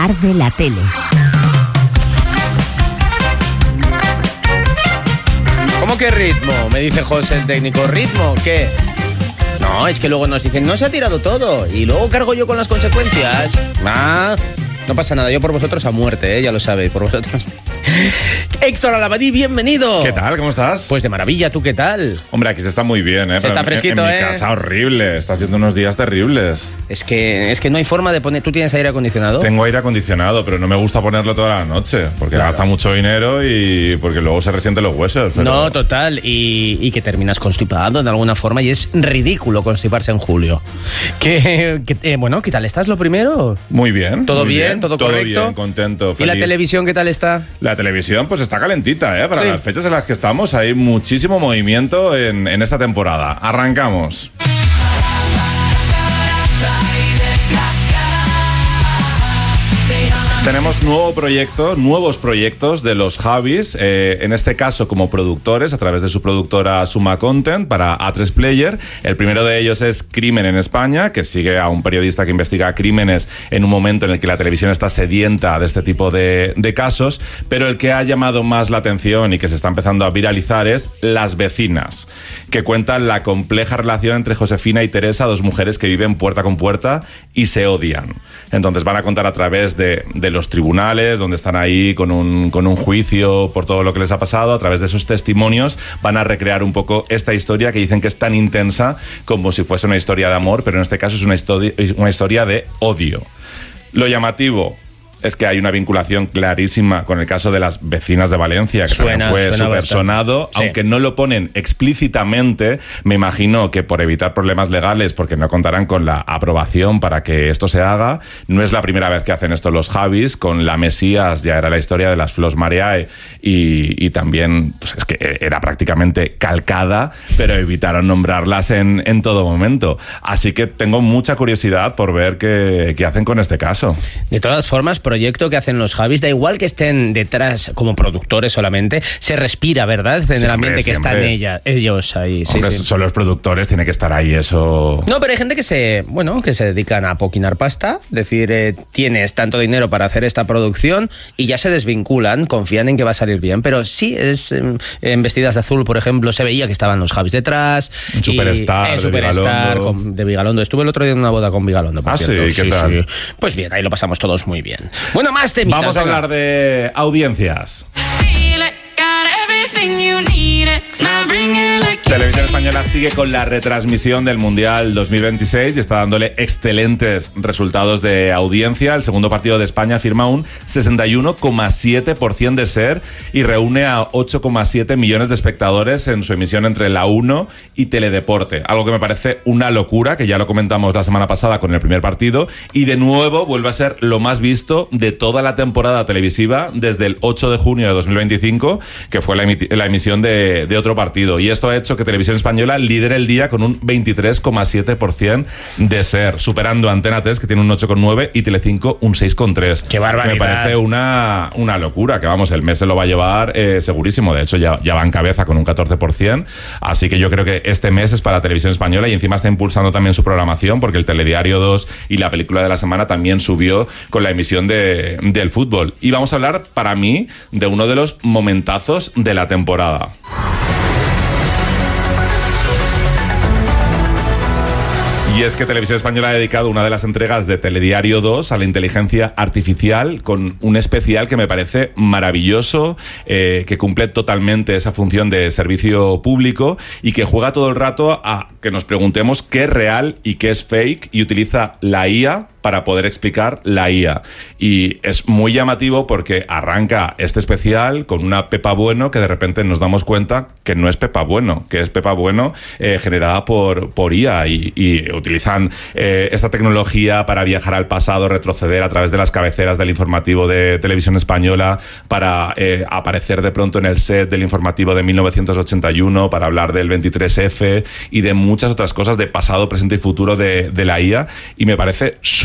Arde la tele. ¿Cómo que ritmo? Me dice José, el técnico. ¿Ritmo? ¿Qué? No, es que luego nos dicen, no se ha tirado todo. Y luego cargo yo con las consecuencias. No pasa nada, yo por vosotros a muerte, ya lo sabéis, por vosotros. Héctor Alabadí, bienvenido. ¿Qué tal? ¿Cómo estás? Pues de maravilla, ¿tú qué tal? Hombre, aquí se está muy bien, ¿eh? Se está fresquito, en mi casa horrible, está haciendo unos días terribles. Es que no hay forma de poner... ¿Tú tienes aire acondicionado? Tengo aire acondicionado, pero no me gusta ponerlo toda la noche, porque gasta mucho dinero y porque luego se resienten los huesos. Pero... No, total, y que terminas constipado de alguna forma y es ridículo constiparse en julio. Bueno, ¿qué tal estás lo primero? Muy bien. ¿Todo bien? ¿Todo correcto? Todo bien, contento, feliz. ¿Y la televisión qué tal está? La televisión pues está calentita, ¿eh? Para sí. Las fechas en las que estamos hay muchísimo movimiento en esta temporada. Arrancamos. Tenemos nuevos proyectos de los Javis, en este caso como productores, a través de su productora Suma Content para A3 Player. El primero de ellos es Crimen en España, que sigue a un periodista que investiga crímenes en un momento en el que la televisión está sedienta de este tipo de casos, pero el que ha llamado más la atención y que se está empezando a viralizar es Las Vecinas, que cuentan la compleja relación entre Josefina y Teresa, dos mujeres que viven puerta con puerta y se odian. Entonces van a contar a través de los tribunales, donde están ahí con un juicio por todo lo que les ha pasado. A través de esos testimonios van a recrear un poco esta historia que dicen que es tan intensa como si fuese una historia de amor, pero en este caso es una historia de odio. Lo llamativo es que hay una vinculación clarísima con el caso de Las Vecinas de Valencia, que también fue súper sonado, sí. Aunque no lo ponen explícitamente. Me imagino que por evitar problemas legales, porque no contarán con la aprobación para que esto se haga. No es la primera vez que hacen esto los Javis. Con La Mesías ya era la historia de las Flos Mariae y también pues es que era prácticamente calcada, pero evitaron nombrarlas en todo momento. Así que tengo mucha curiosidad por ver qué hacen con este caso. De todas formas, proyecto que hacen los Javis, da igual que estén detrás como productores solamente, se respira, ¿verdad? En el ambiente que están ellos ahí. Hombre, sí. Son los productores, tiene que estar ahí eso. No, pero hay gente que se dedican a poquinar pasta, decir, tienes tanto dinero para hacer esta producción y ya se desvinculan, confían en que va a salir bien, pero sí, en Vestidas de Azul, por ejemplo, se veía que estaban los Javis detrás. Un Superstar de Vigalondo. Estuve el otro día en una boda con Vigalondo, por cierto. Sí, ¿qué tal? Sí. Pues bien, ahí lo pasamos todos muy bien. Bueno, más temitas. Vamos a hablar de audiencias. Televisión Española sigue con la retransmisión del Mundial 2026 y está dándole excelentes resultados de audiencia. El segundo partido de España firma un 61,7% de SER y reúne a 8,7 millones de espectadores en su emisión entre La 1 y Teledeporte. Algo que me parece una locura, que ya lo comentamos la semana pasada con el primer partido, y de nuevo vuelve a ser lo más visto de toda la temporada televisiva desde el 8 de junio de 2025, que fue la emisión de otro partido. Y esto ha hecho que Televisión Española lidere el día con un 23,7% de SER, superando a Antena 3, que tiene un 8,9%, y Telecinco un 6,3%. ¡Qué barbaridad! Me parece una locura, que vamos, el mes se lo va a llevar segurísimo. De hecho, ya va en cabeza con un 14%. Así que yo creo que este mes es para Televisión Española y encima está impulsando también su programación, porque el Telediario 2 y la película de la semana también subió con la emisión del fútbol. Y vamos a hablar, para mí, de uno de los momentazos de la temporada. Y es que Televisión Española ha dedicado una de las entregas de Telediario 2 a la inteligencia artificial, con un especial que me parece maravilloso, que cumple totalmente esa función de servicio público y que juega todo el rato a que nos preguntemos qué es real y qué es fake, y utiliza la IA para poder explicar la IA. Y es muy llamativo porque arranca este especial con una Pepa Bueno que de repente nos damos cuenta que no es Pepa Bueno, que es Pepa Bueno generada por IA, y utilizan esta tecnología para viajar al pasado, retroceder a través de las cabeceras del informativo de Televisión Española para aparecer de pronto en el set del informativo de 1981 para hablar del 23F y de muchas otras cosas de pasado, presente y futuro de la IA, y me parece